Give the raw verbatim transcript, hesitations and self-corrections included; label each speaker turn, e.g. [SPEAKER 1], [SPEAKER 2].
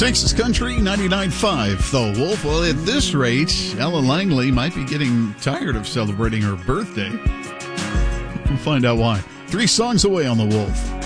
[SPEAKER 1] Texas Country ninety-nine point five, The Wolf. Well, at this rate, Ellen Langley might be getting tired of celebrating her birthday. We'll find out why. Three songs away on The Wolf.